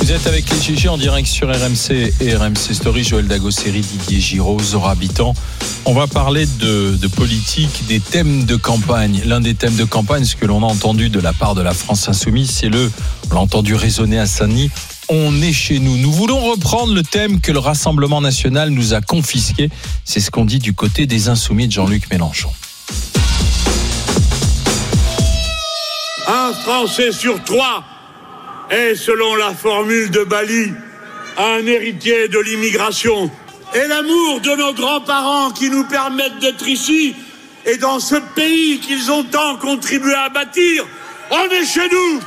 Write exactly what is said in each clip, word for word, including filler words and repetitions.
Vous êtes avec les G G en direct sur R M C et R M C Story. Joël Dagosseri, Didier Giraud, Zora Habitant. On va parler de, de politique, des thèmes de campagne. L'un des thèmes de campagne, ce que l'on a entendu de la part de la France Insoumise, c'est le, on l'a entendu résonner à Saint-Denis, on est chez nous. Nous voulons reprendre le thème que le Rassemblement national nous a confisqué. C'est ce qu'on dit du côté des Insoumis de Jean-Luc Mélenchon. Un Français sur trois est, selon la formule de Bali, un héritier de l'immigration. Et l'amour de nos grands-parents qui nous permettent d'être ici et dans ce pays qu'ils ont tant contribué à bâtir, on est chez nous.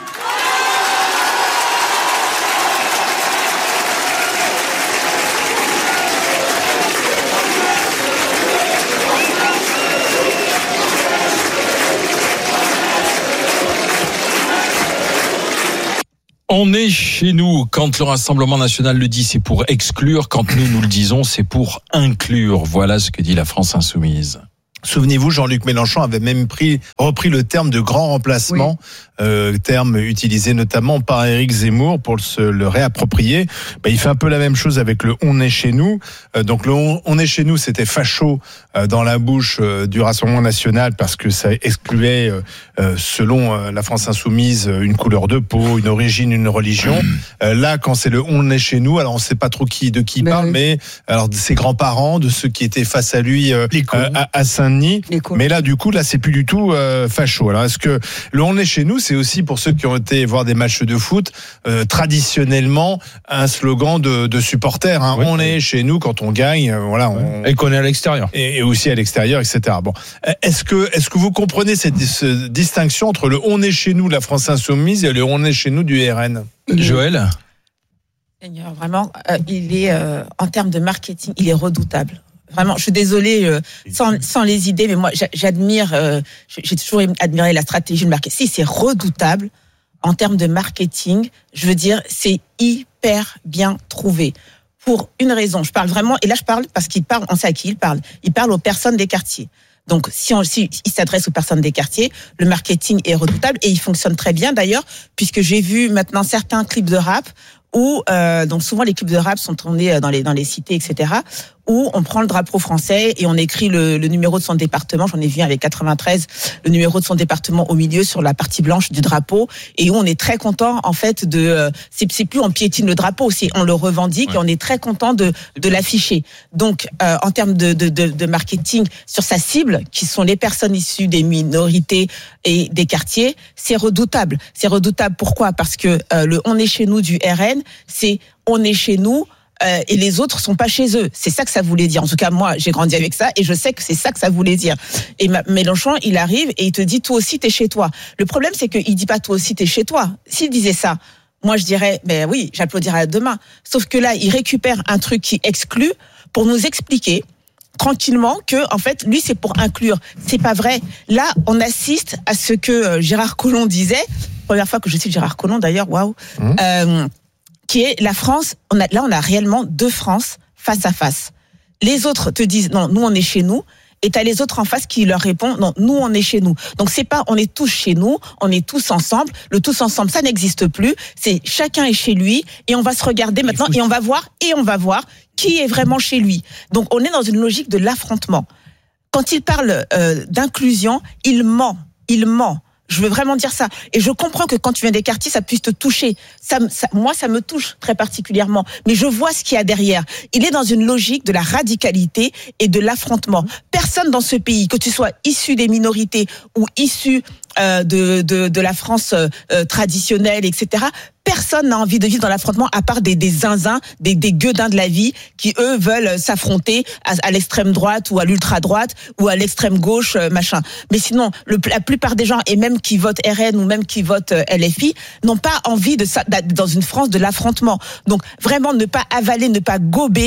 On est chez nous. Quand le Rassemblement national le dit, c'est pour exclure. Quand nous, nous le disons, c'est pour inclure. Voilà ce que dit la France insoumise. Souvenez-vous, Jean-Luc Mélenchon avait même pris, repris le terme de grand remplacement, oui. euh, terme utilisé notamment par Éric Zemmour pour se le réapproprier. Ben, il fait un peu la même chose avec le « on est chez nous ». Euh, donc le on, « on est chez nous », c'était facho euh, dans la bouche euh, du Rassemblement national parce que ça excluait, euh, selon euh, la France insoumise, une couleur de peau, une origine, une religion. Euh, là, quand c'est le « on est chez nous », alors on ne sait pas trop qui de qui il parle, oui. mais alors de ses grands-parents, de ceux qui étaient face à lui euh, euh, à, à Saint-Denis. Mais là, du coup, là, c'est plus du tout euh, facho. Alors, est-ce que le « on est chez nous », c'est aussi pour ceux qui ont été voir des matchs de foot, euh, traditionnellement un slogan de, de supporters. Hein. Oui, on oui. est chez nous quand on gagne, euh, voilà. On, et qu'on est à l'extérieur. Et, et aussi à l'extérieur, et cetera. Bon, est-ce que est-ce que vous comprenez cette, cette distinction entre le « on est chez nous », la France insoumise, et le « on est chez nous » du R N ? Joël ? Seigneur, vraiment, euh, il est euh, en termes de marketing, il est redoutable. Vraiment, je suis désolée, euh, sans, sans les idées, mais moi, j'admire, euh, j'ai toujours admiré la stratégie de marketing. Si, c'est redoutable en termes de marketing. Je veux dire, c'est hyper bien trouvé. Pour une raison, je parle vraiment, et là, je parle parce qu'il parle, on sait à qui il parle. Il parle aux personnes des quartiers. Donc, si, on, si il s'adresse aux personnes des quartiers, le marketing est redoutable et il fonctionne très bien d'ailleurs, puisque j'ai vu maintenant certains clips de rap où, euh, donc souvent les clips de rap sont tournés dans les dans les cités, et cetera, où on prend le drapeau français et on écrit le, le numéro de son département. J'en ai vu avec quatre-vingt-treize, le numéro de son département au milieu sur la partie blanche du drapeau, et où on est très content en fait de. Euh, c'est, c'est plus on piétine le drapeau, c'est on le revendique ouais. et on est très content de de l'afficher. Donc euh, en termes de, de de de marketing sur sa cible, qui sont les personnes issues des minorités et des quartiers, c'est redoutable. C'est redoutable. Pourquoi ? Parce que euh, le on est chez nous du R N, c'est on est chez nous. Euh, et les autres sont pas chez eux. C'est ça que ça voulait dire. En tout cas, moi, j'ai grandi avec ça et je sais que c'est ça que ça voulait dire. Et Mélenchon, il arrive et il te dit, toi aussi, t'es chez toi. Le problème, c'est qu'il dit pas, toi aussi, t'es chez toi. S'il disait ça, moi, je dirais, ben oui, j'applaudirais demain. Sauf que là, il récupère un truc qui exclut pour nous expliquer tranquillement que, en fait, lui, c'est pour inclure. C'est pas vrai. Là, on assiste à ce que Gérard Collomb disait. Première fois que je cite Gérard Collomb, d'ailleurs, waouh. Mmh. Euh, qui est la France, on a, là on a réellement deux France face à face. Les autres te disent non, nous on est chez nous, et t'as les autres en face qui leur répondent non, nous on est chez nous. Donc c'est pas on est tous chez nous, on est tous ensemble, le tous ensemble ça n'existe plus, c'est chacun est chez lui, et on va se regarder maintenant, et on va voir, et on va voir qui est vraiment chez lui. Donc on est dans une logique de l'affrontement. Quand il parle euh, d'inclusion, il ment, il ment. Je veux vraiment dire ça. Et je comprends que quand tu viens des quartiers, ça puisse te toucher. Ça, ça, moi, ça me touche très particulièrement. Mais je vois ce qu'il y a derrière. Il est dans une logique de la radicalité et de l'affrontement. Personne dans ce pays, que tu sois issu des minorités ou issu euh, de, de, de la France euh, traditionnelle, et cetera, personne n'a envie de vivre dans l'affrontement à part des, des zinzins, des, des gueudins de la vie qui, eux, veulent s'affronter à, à l'extrême droite ou à l'ultra-droite ou à l'extrême gauche, machin. Mais sinon, le, la plupart des gens, et même qui votent R N ou même qui votent L F I, n'ont pas envie de ça, dans une France de l'affrontement. Donc, vraiment, ne pas avaler, ne pas gober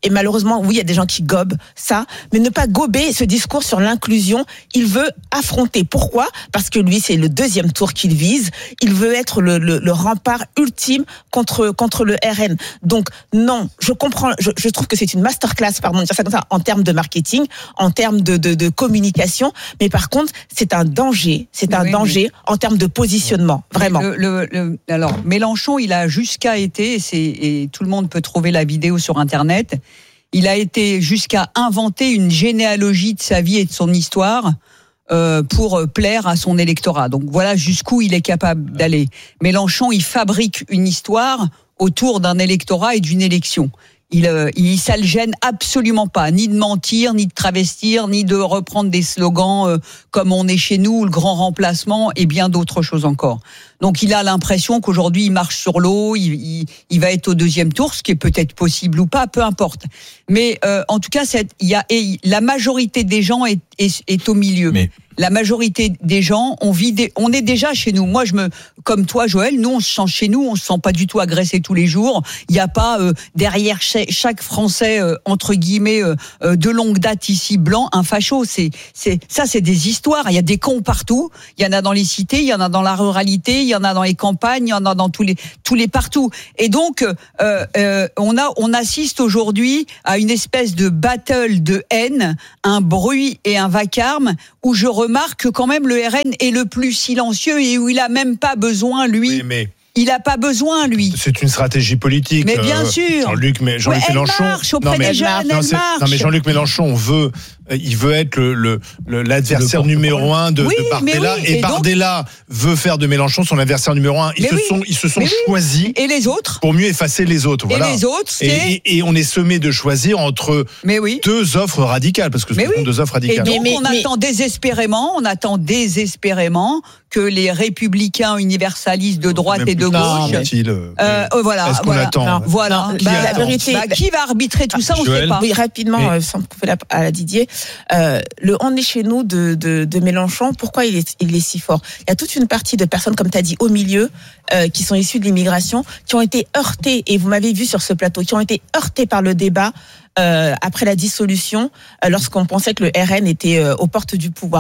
Et malheureusement, oui, il y a des gens qui gobent ça, mais ne pas gober ce discours sur l'inclusion. Il veut affronter. Pourquoi ? Parce que lui, c'est le deuxième tour qu'il vise. Il veut être le, le, le rempart ultime contre contre le R N. Donc non, je comprends. Je, je trouve que c'est une masterclass, pardon, de dire ça comme ça, en termes de marketing, en termes de, de, de communication. Mais par contre, c'est un danger. C'est un oui, danger oui. en termes de positionnement, vraiment. Le, le, le, alors, Mélenchon, il a jusqu'à été, c'est, et tout le monde peut trouver la vidéo sur Internet, il a été jusqu'à inventer une généalogie de sa vie et de son histoire euh, pour plaire à son électorat. Donc voilà jusqu'où il est capable d'aller. Mélenchon, il fabrique une histoire autour d'un électorat et d'une élection. Il, euh, il, ça le gêne absolument pas, ni de mentir, ni de travestir, ni de reprendre des slogans euh, comme on est chez nous, le grand remplacement et bien d'autres choses encore. Donc il a l'impression qu'aujourd'hui il marche sur l'eau, il, il, il va être au deuxième tour, ce qui est peut-être possible ou pas, peu importe. Mais euh, en tout cas, c'est, il y a, et la majorité des gens est, est, est au milieu. Mais... La majorité des gens, on vit, des, on est déjà chez nous. Moi, je me, comme toi, Joël, nous, on se sent chez nous, on se sent pas du tout agressé tous les jours. Il n'y a pas euh, derrière chaque, chaque Français euh, entre guillemets euh, de longue date ici blanc un facho. C'est, c'est, ça, c'est des histoires. Il y a des cons partout. Il y en a dans les cités, il y en a dans la ruralité, il y en a dans les campagnes, il y en a dans tous les, tous les partout. Et donc, euh, euh, on a, on assiste aujourd'hui à une espèce de battle de haine, un bruit et un vacarme où je remarque que quand même le R N est le plus silencieux et où il a même pas besoin, lui. Oui, mais... Il n'a pas besoin, lui. C'est une stratégie politique. Mais bien euh, sûr. Jean-Luc, mais Jean-Luc ouais, Mélenchon. Elle marche auprès non, mais, des jeunes, non, elle marche. Non, mais Jean-Luc Mélenchon veut, il veut être le, le, le l'adversaire le numéro un de, oui, de Bardella. Oui, et, et Bardella donc... veut faire de Mélenchon son adversaire numéro un. Ils mais se oui, sont, ils se sont choisis. Et les autres? Pour mieux effacer les autres. Voilà. Et les autres, c'est... Et, et, et on est sommé de choisir entre mais oui. deux offres radicales, parce que ce mais sont oui. deux offres radicales. Et donc, mais, on mais, attend mais... désespérément, on attend désespérément que les républicains universalistes de droite et de gauche, euh, euh, voilà, est-ce qu'on voilà, attend non, voilà. Qui, bah, attend la vérité, bah, qui va arbitrer tout ça, on ne sait pas. Oui, rapidement, mais... euh, sans couper la, à la Didier, euh, le on est chez nous de, de, de Mélenchon. Pourquoi il est, il est si fort? Il y a toute une partie de personnes, comme tu as dit, au milieu, euh, qui sont issues de l'immigration, qui ont été heurtées, et vous m'avez vu sur ce plateau, qui ont été heurtées par le débat. Euh, après la dissolution, euh, lorsqu'on pensait que le R N était euh, aux portes du pouvoir,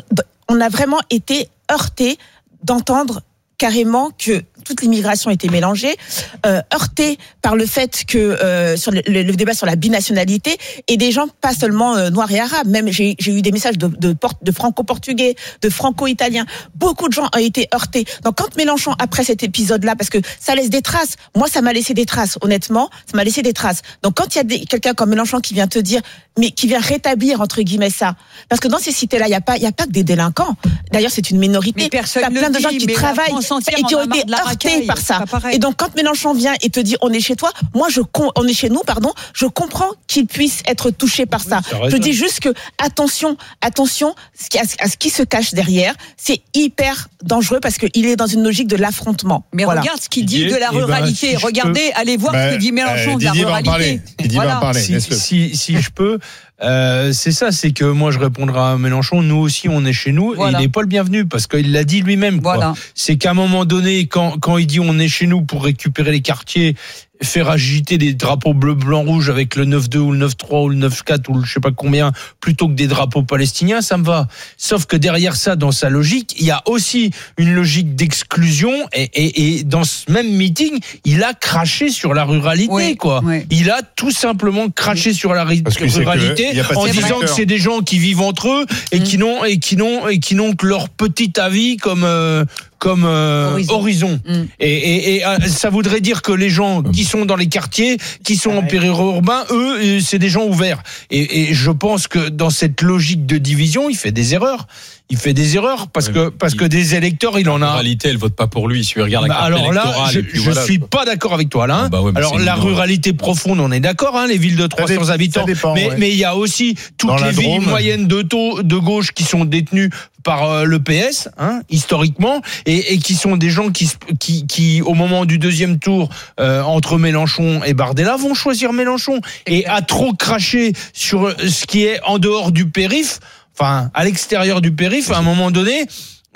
on a vraiment été heurtés d'entendre carrément que toute l'immigration était mélangée, euh, heurtée par le fait que euh, sur le, le, le débat sur la binationalité et des gens pas seulement euh, noirs et arabes, même j'ai, j'ai eu des messages de, de, de franco-portugais, de franco-italiens. Beaucoup de gens ont été heurtés. Donc quand Mélenchon, après cet épisode-là, parce que ça laisse des traces, moi ça m'a laissé des traces, honnêtement, ça m'a laissé des traces. Donc quand il y a des, quelqu'un comme Mélenchon qui vient te dire, mais qui vient rétablir entre guillemets ça, parce que dans ces cités-là, il y a pas, il y a pas que des délinquants. D'ailleurs, c'est une minorité. Il y a plein de gens qui travaillent et qui ont été heurtés par ça. Et donc, quand Mélenchon vient et te dit on est chez toi, moi je on est chez nous, pardon, je comprends qu'il puisse être touché par ça. Oui, je dis juste que attention, attention à ce qui se cache derrière, c'est hyper dangereux parce qu'il est dans une logique de l'affrontement. Mais voilà. Regarde ce qu'il dit de la ruralité. Ben, si Regardez, peux... allez voir ben, ce que dit Mélenchon euh, de la ruralité. Didier va en parler. Si, si, si je peux. Euh, c'est ça, c'est que moi je répondrai à Mélenchon, nous aussi on est chez nous, voilà. Et il n'est pas le bienvenu parce qu'il l'a dit lui-même. Voilà. C'est qu'à un moment donné, quand, quand il dit on est chez nous pour récupérer les quartiers, faire agiter des drapeaux bleu, blanc, rouge avec le neuf deux ou le neuf trois ou le neuf quatre ou le je sais pas combien, plutôt que des drapeaux palestiniens, ça me va. Sauf que derrière ça, dans sa logique, il y a aussi une logique d'exclusion et, et, et dans ce même meeting, il a craché sur la ruralité, oui, quoi. Oui. Il a tout simplement craché oui. sur la ri- ruralité en disant que c'est des gens qui vivent entre eux et mmh. qui n'ont et qui n'ont et qui n'ont que leur petit avis comme euh, comme euh, horizon, horizon. Mmh. Et, et, et euh, ça voudrait dire que les gens qui sont dans les quartiers, qui sont en périurbain, eux, c'est des gens ouverts. Et, et je pense que dans cette logique de division, il fait des erreurs. Il fait des erreurs parce que parce que des électeurs, il en a. En réalité, elle vote pas pour lui. Si tu regardes la carte bah alors là, je, je voilà, suis quoi. pas d'accord avec toi, là. Ah bah ouais, alors la ruralité profonde, on est d'accord, hein, les villes de trois cents habitants. Dépend, mais ouais. mais il y a aussi toutes dans les villes moyennes de taux de gauche qui sont détenues par euh, le P S, hein, historiquement, et, et qui sont des gens qui, qui, qui, au moment du deuxième tour, euh, entre Mélenchon et Bardella, vont choisir Mélenchon. Et à trop cracher sur ce qui est en dehors du périph', enfin, à l'extérieur du périph', à un moment donné,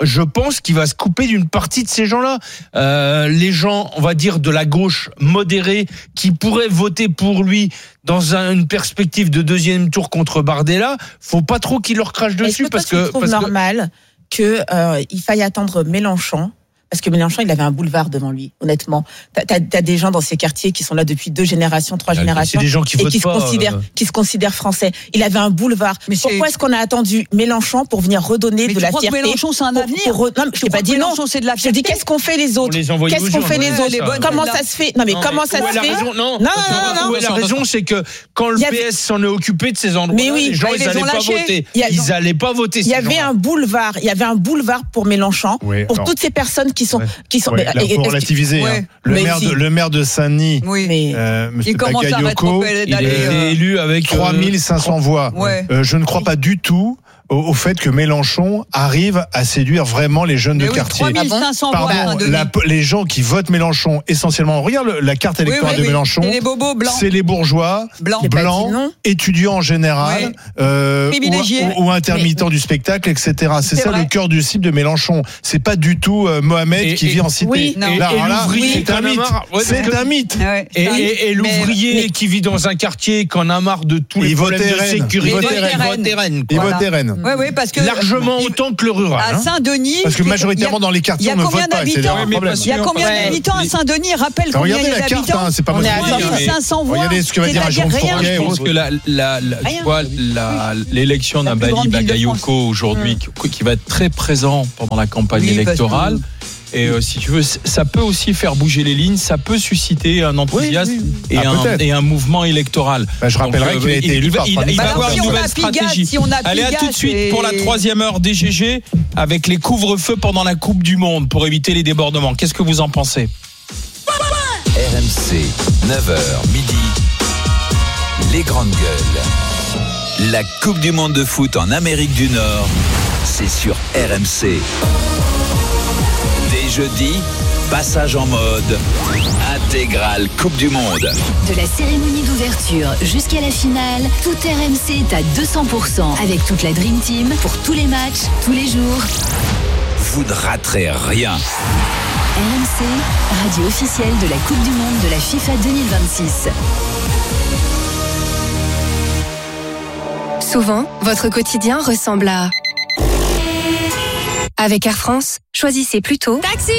je pense qu'il va se couper d'une partie de ces gens-là. Euh, les gens, on va dire, de la gauche modérée, qui pourraient voter pour lui dans un, une perspective de deuxième tour contre Bardella, faut pas trop qu'il leur crache dessus. Parce que, je trouve parce normal que euh, il faille attendre Mélenchon. Parce que Mélenchon, il avait un boulevard devant lui, honnêtement. T'as, t'as, t'as des gens dans ces quartiers qui sont là depuis deux générations, trois ah, générations. C'est des gens qui et votent qui pas, se considèrent, euh... qui se considèrent français. Il avait un boulevard. Mais Pourquoi est-ce qu'on a attendu Mélenchon pour venir redonner mais de la fierté? Mais Mélenchon, c'est un avenir. Pour, pour, non, je t'ai pas dit non. C'est de la fierté. Je dis, qu'est-ce qu'on fait les autres? Les qu'est-ce qu'on fait les autres? ça. Comment ça se fait? Non, mais non, comment mais ça se fait? Raison, non, non, non, non. non. La raison, c'est que quand le P S s'en est occupé de ces endroits, les gens, ils n'allaient pas voter. Ils n'allaient pas voter. Il y avait un boulevard. Il y avait un boulevard pour Mélenchon, pour toutes ces personnes qui sont, qui sont. Là, pour relativiser, ouais. hein. le, maire si. de, le maire de Saint-Denis, oui. euh, M. Bagayoko, il est élu avec trois mille cinq cents euh... voix. Ouais. Euh, je ne crois pas du tout au, au fait que Mélenchon arrive à séduire vraiment les jeunes mais de oui, quartier. trois mille cinq cents Pardon, voix, la, les gens qui votent Mélenchon essentiellement, regarde la carte électorale oui, oui, de Mélenchon, c'est les bobos blancs, c'est les bourgeois blancs, blancs étudiants en général, ouais. euh, ou, ou, ou intermittents mais, du spectacle, et cetera. C'est, c'est ça vrai. Le cœur du cible de Mélenchon. C'est pas du tout euh, Mohamed et, qui et, vit en cité. Oui, là, et, là, et là, l'ouvrier c'est un mythe. Ouais, c'est un mythe. Ouais, et, et, et l'ouvrier mais, qui vit dans un quartier qui en a marre de tous les problèmes de sécurité, il vote R N. Oui, oui, parce que largement autant que le rural. À Saint-Denis, parce que majoritairement dans les quartiers on ne vote pas. C'est un problème. Il y a combien d'habitants à Saint-Denis? Rappelle combien il y a d'habitants. Regardez la carte, c'est pas moi. On est à cinq cents voix. Regardez ce que va dire Jean Fournier. Je pense que la, la, la, tu vois, la, l'élection d'Ambali Bagayoko aujourd'hui, qui, qui va être très présent pendant la campagne oui, électorale. Et euh, si tu veux, ça peut aussi faire bouger les lignes, ça peut susciter un enthousiasme oui, oui. Et, ah, un, et un mouvement électoral. Bah, je rappellerai Donc, qu'il a été élu par Il, il, il va avoir une nouvelle stratégie. Si Allez, à tout de suite et... pour la troisième heure des G G avec les couvre-feux pendant la Coupe du Monde pour éviter les débordements. Qu'est-ce que vous en pensez? R M C, neuf heures midi, les grandes gueules. La Coupe du Monde de foot en Amérique du Nord, c'est sur R M C. Dès jeudi, passage en mode intégrale Coupe du Monde. De la cérémonie d'ouverture jusqu'à la finale, tout R M C est à deux cents pour cent avec toute la Dream Team pour tous les matchs, tous les jours. Vous ne raterez rien. R M C, radio officielle de la Coupe du Monde de la FIFA deux mille vingt-six. Souvent, votre quotidien ressemble à... Avec Air France, choisissez plutôt Taxi.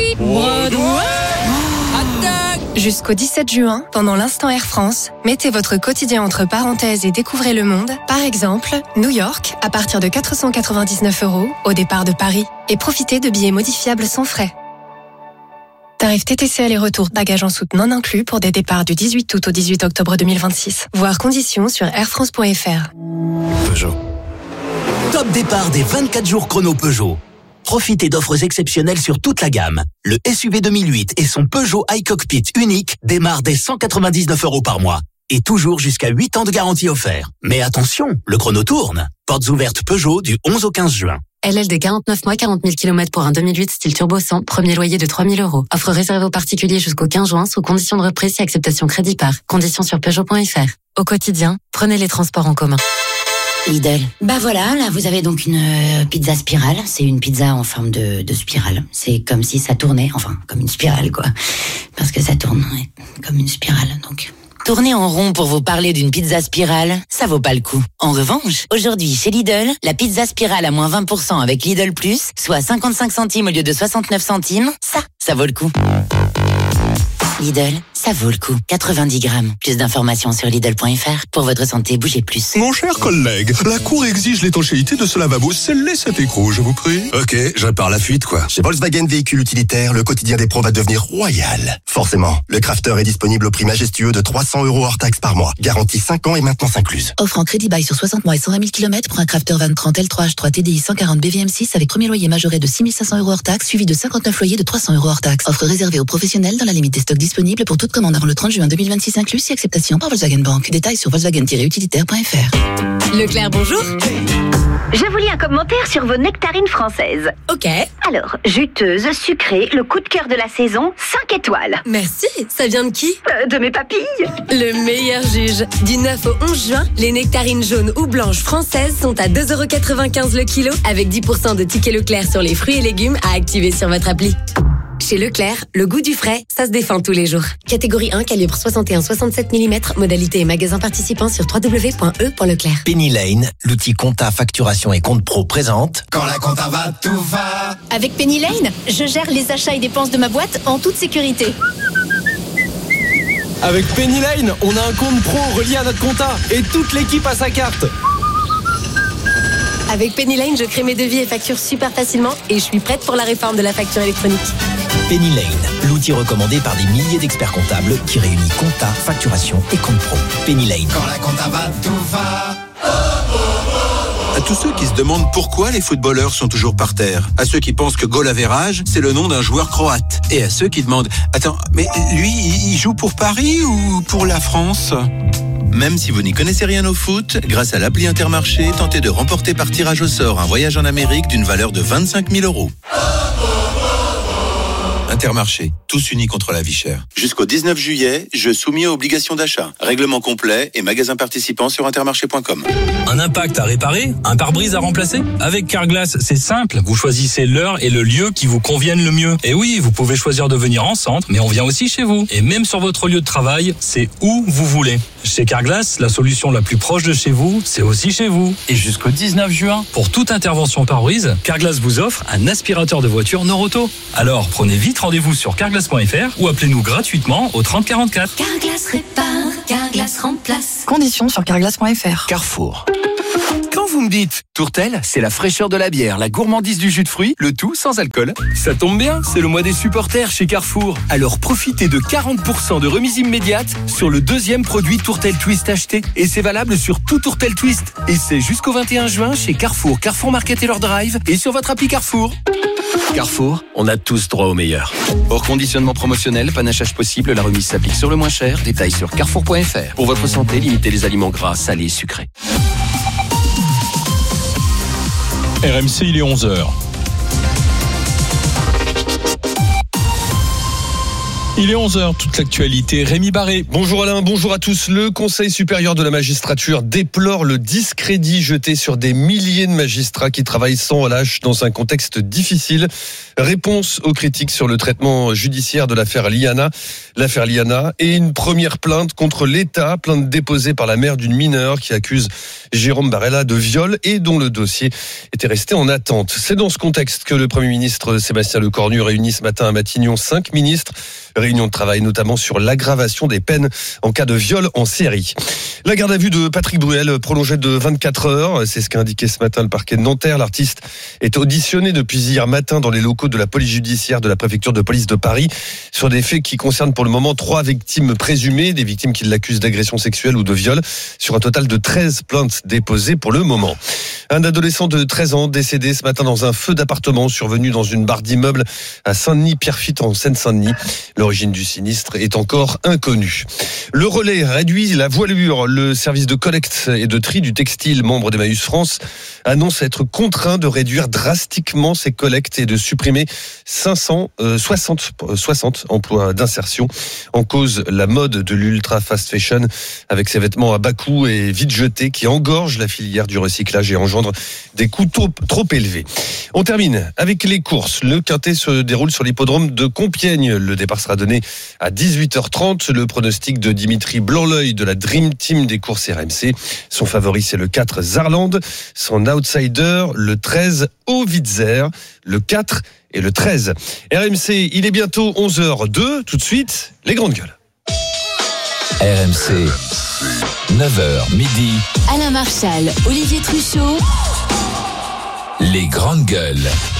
Jusqu'au dix-sept juin, pendant l'instant Air France, mettez votre quotidien entre parenthèses et découvrez le monde. Par exemple, New York, à partir de quatre cent quatre-vingt-dix-neuf euros au départ de Paris. Et profitez de billets modifiables sans frais. Tarif T T C aller-retour, bagages en soute non inclus pour des départs du dix-huit août au dix-huit octobre deux mille vingt-six. Voir conditions sur airfrance point f r. Peugeot. Top départ des vingt-quatre jours chrono Peugeot. Profitez d'offres exceptionnelles sur toute la gamme. Le S U V deux mille huit et son Peugeot iCockpit unique démarrent dès cent quatre-vingt-dix-neuf euros par mois. Et toujours jusqu'à huit ans de garantie offert. Mais attention, le chrono tourne. Portes ouvertes Peugeot du onze au quinze juin. L L D quarante-neuf mois, quarante mille kilomètres pour un deux mille huit style turbo cent, premier loyer de trois mille euros. Offre réservée aux particuliers jusqu'au quinze juin sous conditions de reprise et acceptation crédit par. Conditions sur Peugeot point f r. Au quotidien, prenez les transports en commun. Lidl. Bah voilà, là vous avez donc une euh, pizza spirale. C'est une pizza en forme de, de spirale. C'est comme si ça tournait, enfin comme une spirale quoi. Parce que ça tourne, ouais, comme une spirale donc. Tourner en rond pour vous parler d'une pizza spirale, ça vaut pas le coup. En revanche, aujourd'hui chez Lidl, la pizza spirale à moins vingt pour cent avec Lidl Plus, soit cinquante-cinq centimes au lieu de soixante-neuf centimes, ça, ça vaut le coup. Lidl, ça vaut le coup. quatre-vingt-dix grammes. Plus d'informations sur Lidl point f r. Pour votre santé, bougez plus. Mon cher collègue, la Cour exige l'étanchéité de ce lavabo scellé cet écrou, je vous prie. Ok, je répare la fuite, quoi. Chez Volkswagen Véhicules Utilitaires, le quotidien des pros va devenir royal. Forcément, le Crafter est disponible au prix majestueux de trois cents euros hors taxe par mois. Garantie cinq ans et maintenance incluse. Offre en crédit bail sur soixante mois et cent vingt mille kilomètres pour un Crafter vingt trente L trois H trois T D I cent quarante B V M six avec premier loyer majoré de six mille cinq cents euros hors taxe, suivi de cinquante-neuf loyers de trois cents euros hors taxe. Offre réservée aux professionnels dans la limite des stocks disponibles pour toute de commande avant le trente juin deux mille vingt-six inclus, si acceptation par Volkswagen Bank. Détails sur volkswagen tiret utilitaire point f r. Leclerc, bonjour. Je vous lis un commentaire sur vos nectarines françaises. Ok. Alors, juteuse, sucrée, le coup de cœur de la saison, cinq étoiles. Merci, ça vient de qui euh, De mes papilles. Le meilleur juge. Du neuf au onze juin, les nectarines jaunes ou blanches françaises sont à deux euros quatre-vingt-quinze le kilo, avec dix pour cent de tickets Leclerc sur les fruits et légumes à activer sur votre appli. Chez Leclerc, le goût du frais, ça se défend tous les jours. Catégorie un, calibre soixante et un soixante-sept millimètres, modalité et magasin participant sur w w w point e point leclerc. Penny Lane, l'outil compta, facturation et compte pro présente. Quand la compta va, tout va. Avec Penny Lane, je gère les achats et dépenses de ma boîte en toute sécurité. Avec Penny Lane, on a un compte pro relié à notre compta et toute l'équipe a sa carte. Avec Penny Lane, je crée mes devis et factures super facilement et je suis prête pour la réforme de la facture électronique. Penny Lane, l'outil recommandé par des milliers d'experts comptables qui réunit compta, facturation et compte pro. Penny Lane. Quand la compta va, tout va. À tous ceux qui se demandent pourquoi les footballeurs sont toujours par terre, à ceux qui pensent que goal average, c'est le nom d'un joueur croate, et à ceux qui demandent « Attends, mais lui, il joue pour Paris ou pour la France ?» Même si vous n'y connaissez rien au foot, grâce à l'appli Intermarché, tentez de remporter par tirage au sort un voyage en Amérique d'une valeur de vingt-cinq mille euros. Intermarché, tous unis contre la vie chère. Jusqu'au dix-neuf juillet, jeu soumis à obligation d'achat. Règlement complet et magasin participant sur intermarché point com. Un impact à réparer? Un pare-brise à remplacer? Avec Carglass, c'est simple. Vous choisissez l'heure et le lieu qui vous conviennent le mieux. Et oui, vous pouvez choisir de venir en centre, mais on vient aussi chez vous. Et même sur votre lieu de travail, c'est où vous voulez. Chez Carglass, la solution la plus proche de chez vous, c'est aussi chez vous. Et jusqu'au dix-neuf juin, pour toute intervention pare-brise, Carglass vous offre un aspirateur de voiture Noroto. Alors, prenez vite rendez-vous sur carglass point f r ou appelez-nous gratuitement au trente quarante-quatre. Carglass répare, Carglass remplace. Conditions sur carglass point f r. Carrefour. Quand vous me dites Tourtel, c'est la fraîcheur de la bière, la gourmandise du jus de fruits, le tout sans alcool. Ça tombe bien, c'est le mois des supporters chez Carrefour. Alors profitez de quarante pour cent de remise immédiate sur le deuxième produit Tourtel Twist acheté. Et c'est valable sur tout Tourtel Twist. Et c'est jusqu'au vingt et un juin chez Carrefour, Carrefour Market et leur drive et sur votre appli Carrefour. Carrefour, on a tous droit au meilleur. Hors conditionnement promotionnel, panachage possible, la remise s'applique sur le moins cher. Détails sur carrefour point f r. Pour votre santé, limitez les aliments gras, salés et sucrés. R M C, il est onze heures. Il est onze heures, toute l'actualité. Rémi Barré. Bonjour Alain, bonjour à tous. Le Conseil supérieur de la magistrature déplore le discrédit jeté sur des milliers de magistrats qui travaillent sans relâche dans un contexte difficile. Réponse aux critiques sur le traitement judiciaire de l'affaire Liana. L'affaire Liana et une première plainte contre l'État, plainte déposée par la mère d'une mineure qui accuse Jérôme Barella de viol et dont le dossier était resté en attente. C'est dans ce contexte que le Premier ministre Sébastien Lecornu réunit ce matin à Matignon cinq ministres. Réunion de travail notamment sur l'aggravation des peines en cas de viol en série. La garde à vue de Patrick Bruel prolongée de vingt-quatre heures. C'est ce qu'a indiqué ce matin le parquet de Nanterre. L'artiste est auditionné depuis hier matin dans les locaux de la police judiciaire de la préfecture de police de Paris sur des faits qui concernent pour le moment trois victimes présumées, des victimes qui l'accusent d'agression sexuelle ou de viol, sur un total de treize plaintes déposées pour le moment. Un adolescent de treize ans décédé ce matin dans un feu d'appartement survenu dans une barre d'immeuble à Saint-Denis-Pierrefitte en Seine-Saint-Denis. L'origine du sinistre est encore inconnue. Le relais réduit la voilure. Le service de collecte et de tri du textile, membre d'Emmaüs France, annonce être contraint de réduire drastiquement ses collectes et de supprimer cinq cent soixante, soixante emplois d'insertion. En cause, la mode de l'ultra fast fashion avec ses vêtements à bas coût et vite jetés qui engorgent la filière du recyclage et engendrent des coûts trop, trop élevés. On termine avec les courses. Le quintet se déroule sur l'hippodrome de Compiègne. Le départ sera donné à dix-huit heures trente. Le pronostic de Dimitri Blanc-L'Œil de la Dream Team des courses R M C. Son favori, c'est le quatre Zarland. Son outsider, le treize Ovitzer. Le quatre et le treize. R M C, il est bientôt onze heures deux. Tout de suite, les grandes gueules. R M C, neuf heures midi. Alain Marchal, Olivier Truchot. Les grandes gueules.